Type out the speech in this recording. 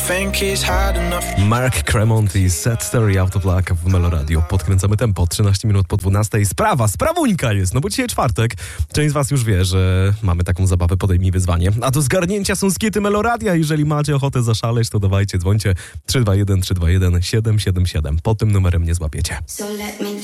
think it's hard enough. Mark Cremont i Set Story Out of Luck w Meloradio. Podkręcamy tempo, 13 minut po 12. Sprawuńka jest, no bo dzisiaj czwartek. Część z was już wie, że mamy taką zabawę Podejmij Wyzwanie. A do zgarnięcia są skity Meloradia. Jeżeli macie ochotę zaszaleć, to dawajcie, dzwońcie 321 321 777. Pod tym numerem nie złapiecie.